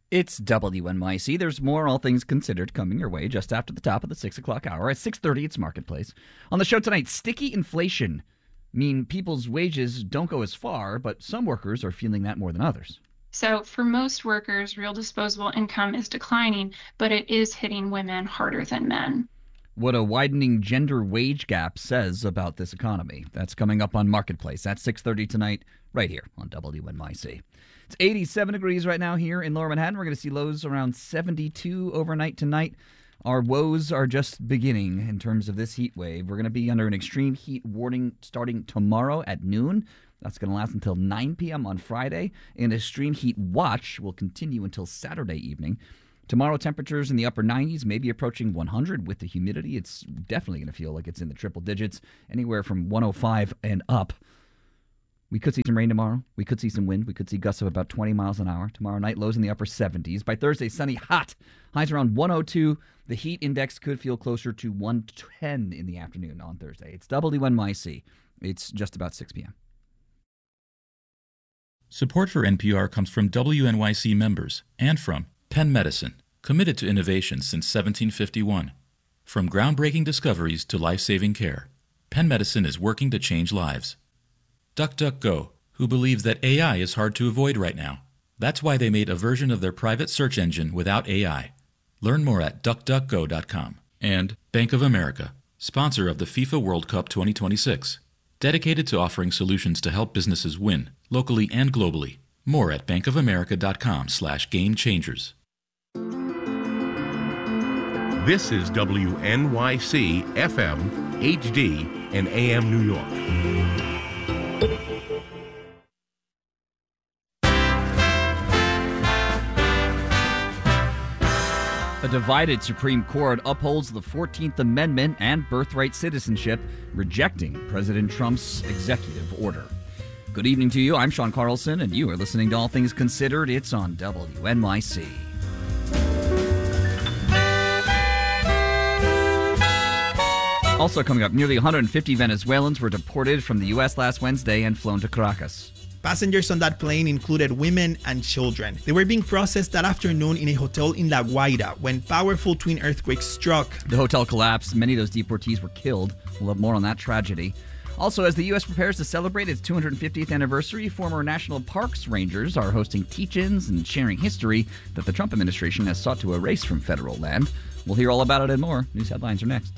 It's WNYC. There's more All Things Considered coming your way just after the top of the 6 o'clock hour. At 6:30, it's Marketplace. On the show tonight, sticky inflation mean people's wages don't go as far, but some workers are feeling that more than others. So for most workers, real disposable income is declining, but it is hitting women harder than men. What a widening gender wage gap says about this economy. That's coming up on Marketplace at 6:30 tonight, right here on WNYC. It's 87 degrees right now here in Lower Manhattan. We're going to see lows around 72 overnight tonight. Our woes are just beginning in terms of this heat wave. We're going to be under an extreme heat warning starting tomorrow at noon. That's going to last until 9 p.m. on Friday. An extreme heat watch will continue until Saturday evening. Tomorrow, temperatures in the upper 90s, maybe approaching 100 with the humidity. It's definitely going to feel like it's in the triple digits, anywhere from 105 and up. We could see some rain tomorrow. We could see some wind. We could see gusts of about 20 miles an hour. Tomorrow night, lows in the upper 70s. By Thursday, sunny, hot. Highs around 102. The heat index could feel closer to 110 in the afternoon on Thursday. It's WNYC. It's just about 6 p.m. Support for NPR comes from WNYC members and from Penn Medicine, committed to innovation since 1751. From groundbreaking discoveries to life-saving care, Penn Medicine is working to change lives. DuckDuckGo, who believes that AI is hard to avoid right now. That's why they made a version of their private search engine without AI. Learn more at duckduckgo.com. And Bank of America, sponsor of the FIFA World Cup 2026. Dedicated to offering solutions to help businesses win, locally and globally. More at bankofamerica.com/gamechangers. This is WNYC FM, HD, and AM New York. A divided Supreme Court upholds the 14th Amendment and birthright citizenship, rejecting President Trump's executive order. Good evening to you. I'm Sean Carlson, and you are listening to All Things Considered. It's on WNYC. Also coming up, nearly 150 Venezuelans were deported from the U.S. last Wednesday and flown to Caracas. Passengers on that plane included women and children. They were being processed that afternoon in a hotel in La Guaira when powerful twin earthquakes struck. The hotel collapsed. Many of those deportees were killed. We'll have more on that tragedy. Also, as the U.S. prepares to celebrate its 250th anniversary, former National Parks Rangers are hosting teach-ins and sharing history that the Trump administration has sought to erase from federal land. We'll hear all about it and more. News headlines are next.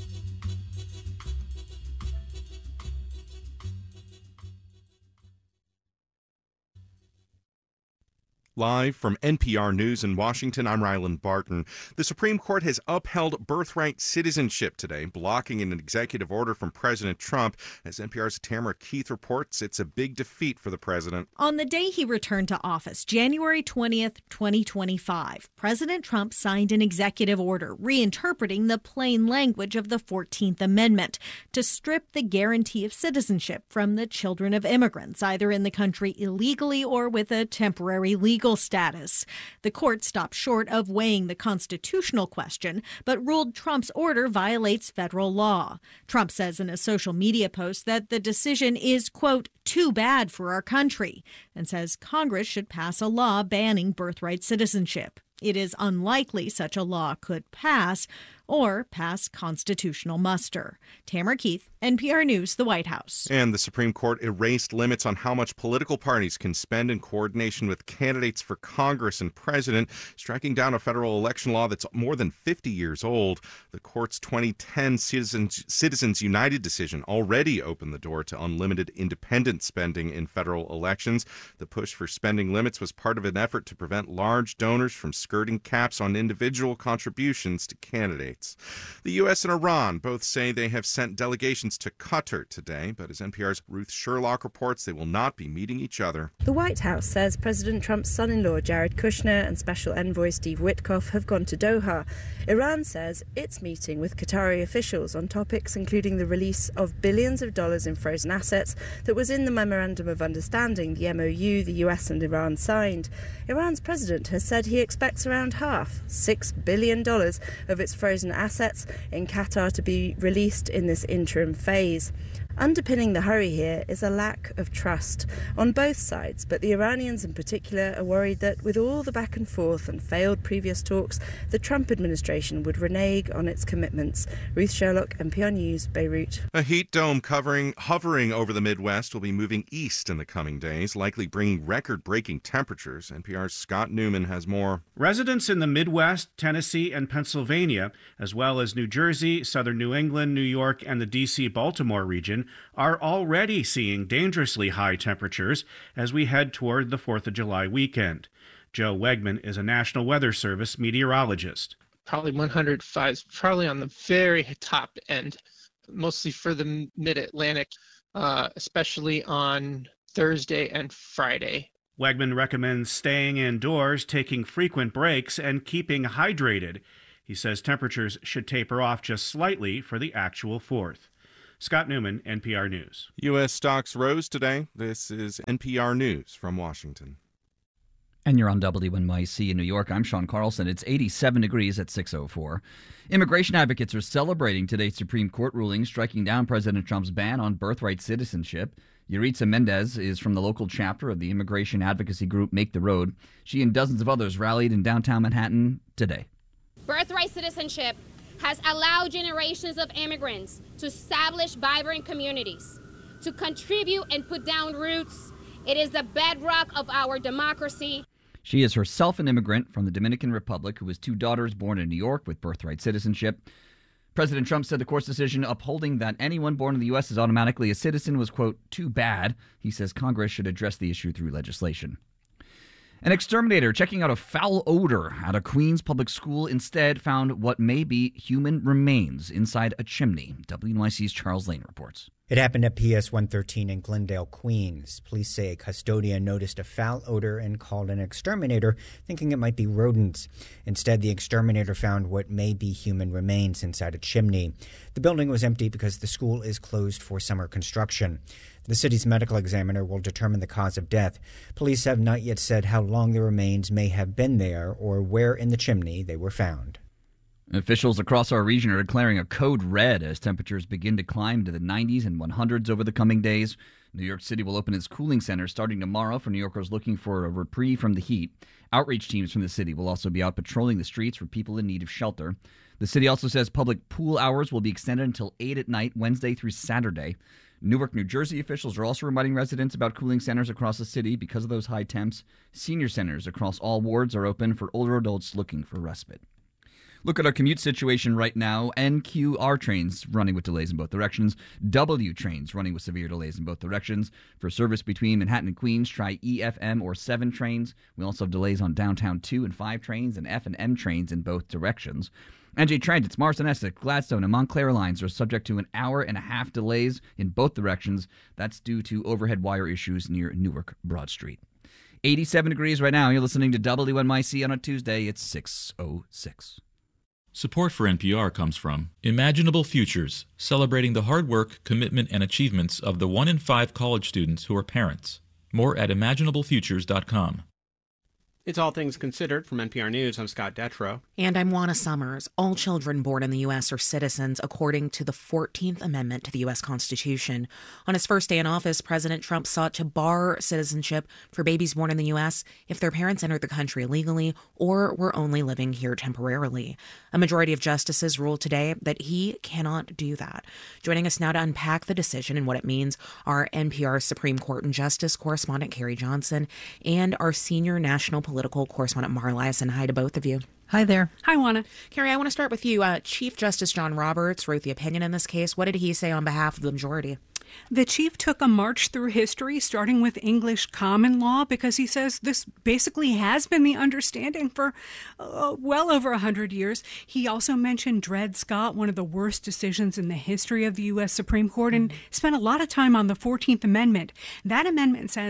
Live from NPR News in Washington, I'm Ryland Barton. The Supreme Court has upheld birthright citizenship today, blocking an executive order from President Trump. As NPR's Tamara Keith reports, it's a big defeat for the president. On the day he returned to office, January 20th, 2025, President Trump signed an executive order reinterpreting the plain language of the 14th Amendment to strip the guarantee of citizenship from the children of immigrants, either in the country illegally or with a temporary legal status. The court stopped short of weighing the constitutional question, but ruled Trump's order violates federal law. Trump says in a social media post that the decision is, quote, too bad for our country, and says Congress should pass a law banning birthright citizenship. It is unlikely such a law could pass or pass constitutional muster. Tamara Keith, NPR News, the White House. And the Supreme Court erased limits on how much political parties can spend in coordination with candidates for Congress and president, striking down a federal election law that's more than 50 years old. The court's 2010 Citizens United decision already opened the door to unlimited independent spending in federal elections. The push for spending limits was part of an effort to prevent large donors from skirting caps on individual contributions to candidates. The U.S. and Iran both say they have sent delegations to Qatar today, but as NPR's Ruth Sherlock reports, they will not be meeting each other. The White House says President Trump's son-in-law Jared Kushner and Special Envoy Steve Witkoff have gone to Doha. Iran says it's meeting with Qatari officials on topics including the release of billions of dollars in frozen assets that was in the Memorandum of Understanding, the MOU the U.S. and Iran signed. Iran's president has said he expects around half, $6 billion, of its frozen assets in Qatar to be released in this interim phase. Underpinning the hurry here is a lack of trust on both sides, but the Iranians in particular are worried that with all the back and forth and failed previous talks, the Trump administration would renege on its commitments. Ruth Sherlock, NPR News, Beirut. A heat dome hovering over the Midwest will be moving east in the coming days, likely bringing record-breaking temperatures. NPR's Scott Newman has more. Residents in the Midwest, Tennessee, and Pennsylvania, as well as New Jersey, southern New England, New York, and the D.C.-Baltimore region, are already seeing dangerously high temperatures as we head toward the 4th of July weekend. Joe Wegman is a National Weather Service meteorologist. Probably 105, probably on the very top end, mostly for the mid-Atlantic, especially on Thursday and Friday. Wegman recommends staying indoors, taking frequent breaks, and keeping hydrated. He says temperatures should taper off just slightly for the actual 4th. Scott Newman, NPR News. U.S. stocks rose today. This is NPR News from Washington. And you're on WNYC in New York. I'm Sean Carlson. It's 87 degrees at 6:04. Immigration advocates are celebrating today's Supreme Court ruling striking down President Trump's ban on birthright citizenship. Yuritsa Mendez is from the local chapter of the immigration advocacy group Make the Road. She and dozens of others rallied in downtown Manhattan today. Birthright citizenship has allowed generations of immigrants to establish vibrant communities, to contribute and put down roots. It is the bedrock of our democracy. She is herself an immigrant from the Dominican Republic who has 2 daughters born in New York with birthright citizenship. President Trump said the court's decision upholding that anyone born in the U.S. is automatically a citizen was, quote, too bad. He says Congress should address the issue through legislation. An exterminator checking out a foul odor at a Queens public school instead found what may be human remains inside a chimney. WNYC's Charles Lane reports. It happened at PS 113 in Glendale, Queens. Police say a custodian noticed a foul odor and called an exterminator, thinking it might be rodents. Instead, the exterminator found what may be human remains inside a chimney. The building was empty because the school is closed for summer construction. The city's medical examiner will determine the cause of death. Police have not yet said how long the remains may have been there or where in the chimney they were found. Officials across our region are declaring a code red as temperatures begin to climb to the 90s and 100s over the coming days. New York City will open its cooling center starting tomorrow for New Yorkers looking for a reprieve from the heat. Outreach teams from the city will also be out patrolling the streets for people in need of shelter. The city also says public pool hours will be extended until 8 at night, Wednesday through Saturday. Newark, New Jersey officials are also reminding residents about cooling centers across the city because of those high temps. Senior centers across all wards are open for older adults looking for respite. Look at our commute situation right now. NQR trains running with delays in both directions. W trains running with severe delays in both directions. For service between Manhattan and Queens, try EFM or 7 trains. We also have delays on downtown 2 and 5 trains and F and M trains in both directions. NJ Transit's Marston Essex, Gladstone, and Montclair lines are subject to an hour-and-a-half delays in both directions. That's due to overhead wire issues near Newark Broad Street. 87 degrees right now. You're listening to WNYC on a Tuesday. It's 6:06. Support for NPR comes from Imaginable Futures, celebrating the hard work, commitment, and achievements of the 1 in 5 college students who are parents. More at imaginablefutures.com. It's All Things Considered from NPR News. I'm Scott Detrow. And I'm Juana Summers. All children born in the U.S. are citizens according to the 14th Amendment to the U.S. Constitution. On his first day in office, President Trump sought to bar citizenship for babies born in the U.S. if their parents entered the country illegally or were only living here temporarily. A majority of justices ruled today that he cannot do that. Joining us now to unpack the decision and what it means are NPR Supreme Court and Justice correspondent Carrie Johnson and our senior national political correspondent Mara Liasson. Hi to both of you. Hi there. Hi, Juana. Carrie, I want to start with you. Chief Justice John Roberts wrote the opinion in this case. What did he say on behalf of the majority? The chief took a march through history, starting with English common law, because he says this basically has been the understanding for well over 100 years. He also mentioned Dred Scott, one of the worst decisions in the history of the U.S. Supreme Court, and spent a lot of time on the 14th Amendment. That amendment says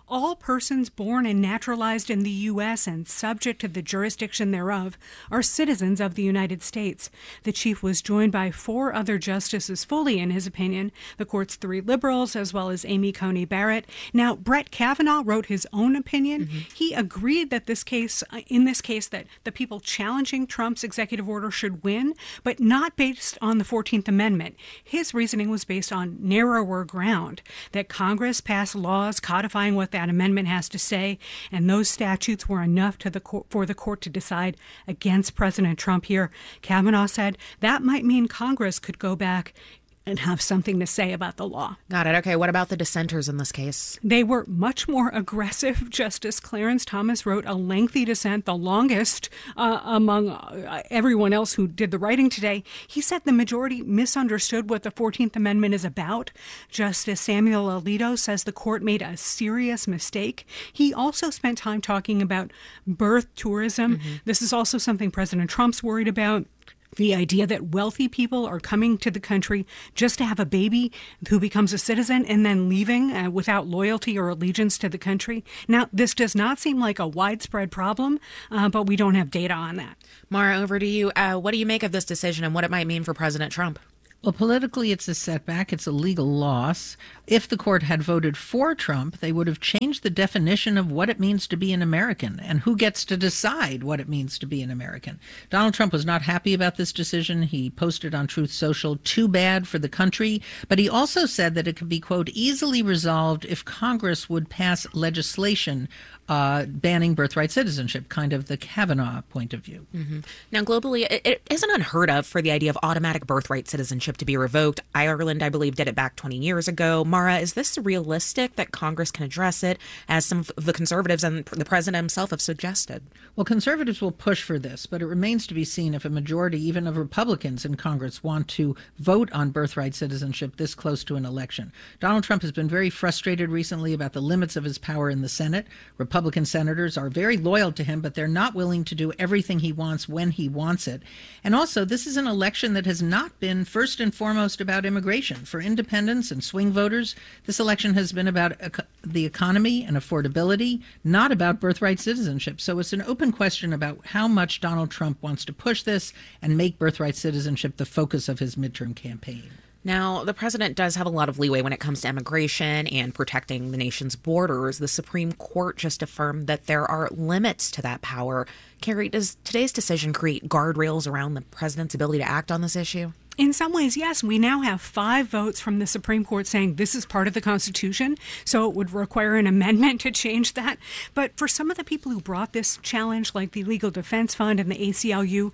all persons born and naturalized in the U.S. and subject to the jurisdiction thereof are citizens of the United States. The chief was joined by 4 other justices fully in his opinion, the court's 3 liberals, as well as Amy Coney Barrett. Now, Brett Kavanaugh wrote his own opinion. He agreed that in this case, that the people challenging Trump's executive order should win, but not based on the 14th Amendment. His reasoning was based on narrower ground, that Congress passed laws codifying what that amendment has to say, and those statutes were enough for the court to decide against President Trump here. Kavanaugh said that might mean Congress could go back and have something to say about the law. Got it. Okay, what about the dissenters in this case? They were much more aggressive. Justice Clarence Thomas wrote a lengthy dissent, the longest among everyone else who did the writing today. He said the majority misunderstood what the 14th Amendment is about. Justice Samuel Alito says the court made a serious mistake. He also spent time talking about birth tourism. This is also something President Trump's worried about. The idea that wealthy people are coming to the country just to have a baby who becomes a citizen and then leaving without loyalty or allegiance to the country. Now, this does not seem like a widespread problem, but we don't have data on that. Mara, over to you. What do you make of this decision and what it might mean for President Trump? Well, politically, it's a setback. It's a legal loss. If the court had voted for Trump, they would have changed the definition of what it means to be an American and who gets to decide what it means to be an American. Donald Trump was not happy about this decision. He posted on Truth Social, "Too bad for the country." But he also said that it could be, quote, easily resolved if Congress would pass legislation banning birthright citizenship, kind of the Kavanaugh point of view. Now, globally, it isn't unheard of for the idea of automatic birthright citizenship to be revoked. Ireland, I believe, did it back 20 years ago. Mara, is this realistic that Congress can address it, as some of the conservatives and the president himself have suggested? Well, conservatives will push for this, but it remains to be seen if a majority, even of Republicans in Congress, want to vote on birthright citizenship this close to an election. Donald Trump has been very frustrated recently about the limits of his power in the Senate. Republican senators are very loyal to him, but they're not willing to do everything he wants when he wants it. And also, this is an election that has not been first and foremost about immigration. For independents and swing voters, this election has been about the economy and affordability, not about birthright citizenship. So it's an open question about how much Donald Trump wants to push this and make birthright citizenship the focus of his midterm campaign. Now, the president does have a lot of leeway when it comes to immigration and protecting the nation's borders. The Supreme Court just affirmed that there are limits to that power. Carrie, does today's decision create guardrails around the president's ability to act on this issue? In some ways, yes. We now have 5 votes from the Supreme Court saying this is part of the Constitution, so it would require an amendment to change that. But for some of the people who brought this challenge, like the Legal Defense Fund and the ACLU,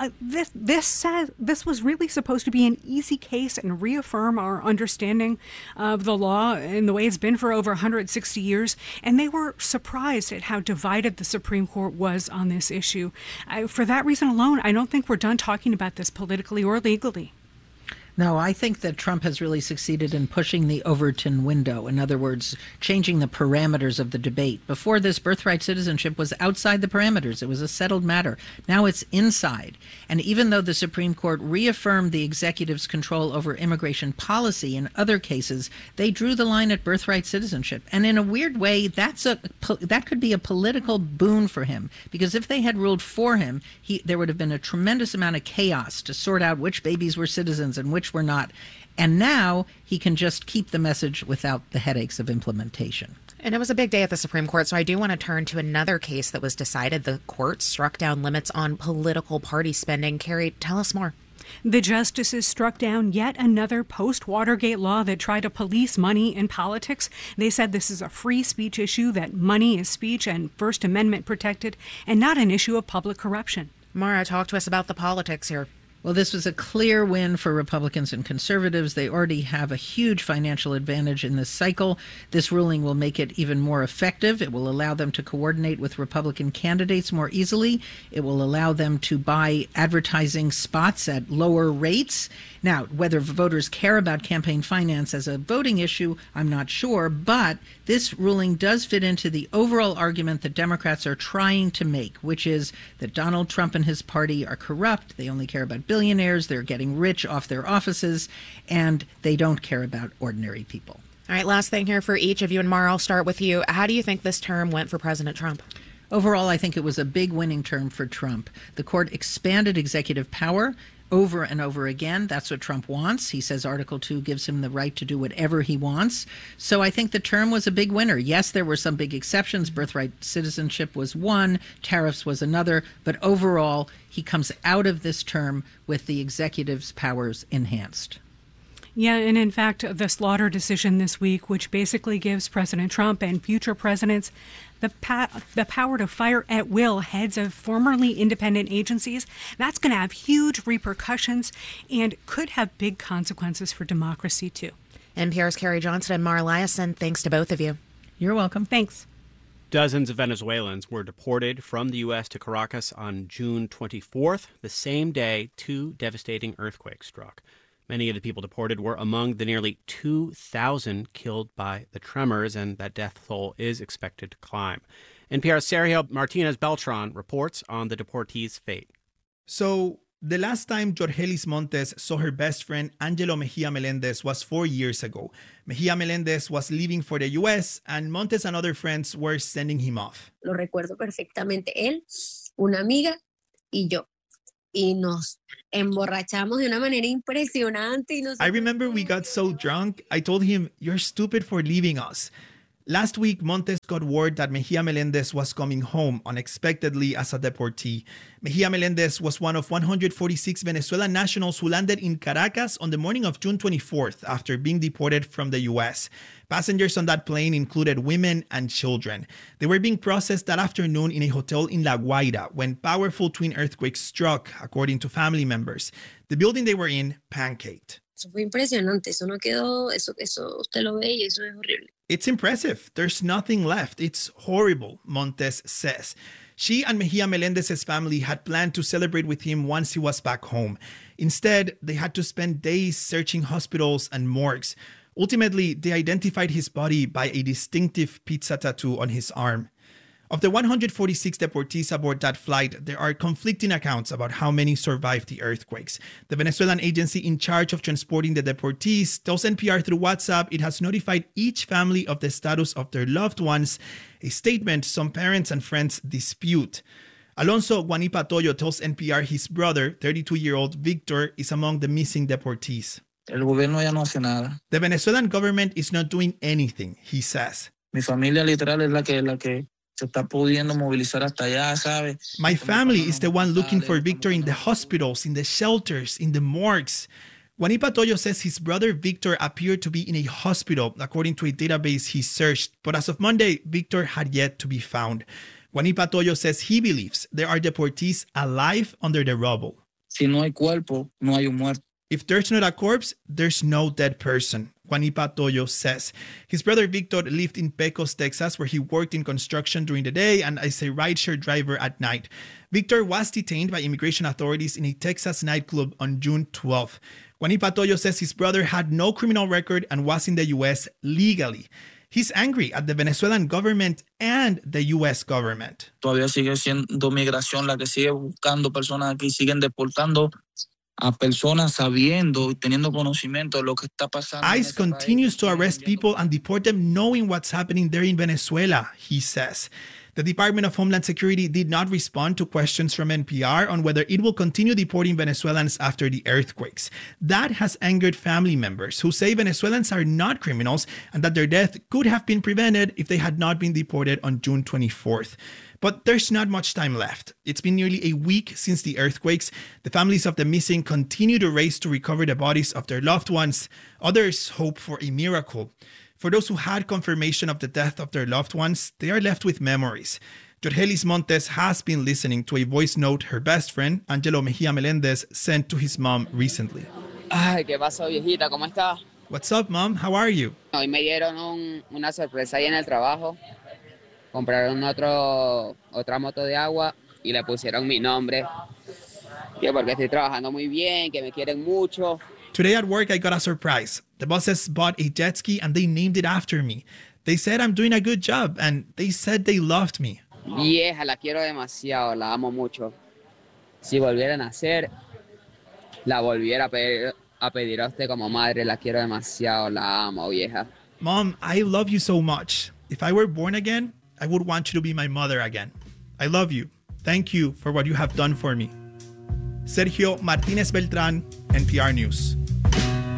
this was really supposed to be an easy case and reaffirm our understanding of the law and the way it's been for over 160 years. And they were surprised at how divided the Supreme Court was on this issue. For that reason alone, I don't think we're done talking about this politically or legally. No, I think that Trump has really succeeded in pushing the Overton window. In other words, changing the parameters of the debate. Before this, birthright citizenship was outside the parameters. It was a settled matter. Now it's inside. And even though the Supreme Court reaffirmed the executive's control over immigration policy in other cases, they drew the line at birthright citizenship. And in a weird way, that could be a political boon for him. Because if they had ruled for him, there would have been a tremendous amount of chaos to sort out which babies were citizens and which were not. And now he can just keep the message without the headaches of implementation. And it was a big day at the Supreme Court, so I do want to turn to another case that was decided. The court struck down limits on political party spending. Carrie, tell us more. The justices struck down yet another post-Watergate law that tried to police money in politics. They said this is a free speech issue, that money is speech and First Amendment protected, and not an issue of public corruption. Mara, talk to us about the politics here. Well, this was a clear win for Republicans and conservatives. They already have a huge financial advantage in this cycle. This ruling will make it even more effective. It will allow them to coordinate with Republican candidates more easily. It will allow them to buy advertising spots at lower rates. Now, whether voters care about campaign finance as a voting issue, I'm not sure, but this ruling does fit into the overall argument that Democrats are trying to make, which is that Donald Trump and his party are corrupt. They only care about billionaires. They're getting rich off their offices, and they don't care about ordinary people. All right, last thing here for each of you, and Mara, I'll start with you. How do you think this term went for President Trump? Overall, I think it was a big winning term for Trump. The court expanded executive power over and over again. That's what Trump wants. He says Article 2 gives him the right to do whatever he wants. So I think the term was a big winner. Yes, there were some big exceptions. Birthright citizenship was one, tariffs was another, but overall, he comes out of this term with the executive's powers enhanced. Yeah, and in fact, the Slaughter decision this week, which basically gives President Trump and future presidents the power to fire at will heads of formerly independent agencies, that's going to have huge repercussions and could have big consequences for democracy, too. NPR's Carrie Johnson and Mara Liasson, thanks to both of you. You're welcome. Thanks. Dozens of Venezuelans were deported from the U.S. to Caracas on June 24th, the same day 2 devastating earthquakes struck. Many of the people deported were among the nearly 2,000 killed by the tremors, and that death toll is expected to climb. NPR's Sergio Martinez Beltran reports on the deportees' fate. So, the last time Jorgelis Montes saw her best friend Angelo Mejia Melendez was 4 years ago. Mejia Melendez was leaving for the U.S., and Montes and other friends were sending him off. Lo recuerdo perfectamente. Él, una amiga y yo. Y nos emborrachamos de una manera impresionante. I remember we got so drunk, I told him, "You're stupid for leaving us." Last week, Montes got word that Mejia Melendez was coming home unexpectedly as a deportee. Mejia Melendez was one of 146 Venezuelan nationals who landed in Caracas on the morning of June 24th after being deported from the U.S. Passengers on that plane included women and children. They were being processed that afternoon in a hotel in La Guaira when powerful twin earthquakes struck, according to family members. The building they were in pancaked. Eso fue impresionante. Eso no quedó, eso usted lo ve y eso es horrible. It's impressive. There's nothing left. It's horrible, Montes says. She and Mejia Melendez's family had planned to celebrate with him once he was back home. Instead, they had to spend days searching hospitals and morgues. Ultimately, they identified his body by a distinctive pizza tattoo on his arm. Of the 146 deportees aboard that flight, there are conflicting accounts about how many survived the earthquakes. The Venezuelan agency in charge of transporting the deportees tells NPR through WhatsApp it has notified each family of the status of their loved ones, a statement some parents and friends dispute. Alonso Guanipa Toyo tells NPR his brother, 32-year-old Victor, is among the missing deportees. El gobierno ya no hace nada. The Venezuelan government is not doing anything, he says. Mi familia literal es la que se está pudiendo movilizar hasta allá, ¿sabe? My family is the one looking for Victor in the hospitals, in the shelters, in the morgues. Guanipa Toyo says his brother Victor appeared to be in a hospital, according to a database he searched. But as of Monday, Victor had yet to be found. Guanipa Toyo says he believes there are deportees alive under the rubble. Si no hay cuerpo, no hay un muerto. If there's not a corpse, there's no dead person, Guanipa Toyo says. His brother Victor lived in Pecos, Texas, where he worked in construction during the day and as a rideshare driver at night. Victor was detained by immigration authorities in a Texas nightclub on June 12th. Guanipa Toyo says his brother had no criminal record and was in the U.S. legally. He's angry at the Venezuelan government and the U.S. government. Todavía sigue siendo migración la que sigue buscando personas aquí, siguen deportando a personas sabiendo y teniendo conocimiento de lo que está pasando. ICE continues to arrest people and deport them knowing what's happening there in Venezuela, he says. The Department of Homeland Security did not respond to questions from NPR on whether it will continue deporting Venezuelans after the earthquakes. That has angered family members who say Venezuelans are not criminals and that their death could have been prevented if they had not been deported on June 24th. But there's not much time left. It's been nearly a week since the earthquakes. The families of the missing continue to race to recover the bodies of their loved ones. Others hope for a miracle. For those who had confirmation of the death of their loved ones, they are left with memories. Jorgelis Montes has been listening to a voice note her best friend, Angelo Mejia Melendez, sent to his mom recently. Ay, ¿qué pasó, viejita? ¿Cómo está? What's up, Mom? How are you? Hoy me dieron una sorpresa ahí en el trabajo. Compraron otra moto de agua y le pusieron mi nombre. Que porque estoy trabajando muy bien, que me quieren mucho. Today at work, I got a surprise. The bosses bought a jet ski and they named it after me. They said I'm doing a good job and they said they loved me. Vieja, la quiero demasiado, la amo mucho. Si volviera a nacer, la volviera a pedir a usted como madre. La quiero demasiado, la amo, vieja. Mom, I love you so much. If I were born again, I would want you to be my mother again. I love you. Thank you for what you have done for me. Sergio Martinez Beltran, NPR News.